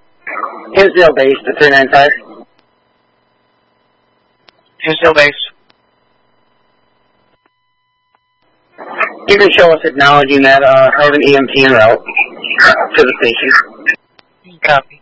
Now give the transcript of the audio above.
Hinsdale base to 395. Hinsdale base. You can show us acknowledging that I have an EMT en route to the station. Copy.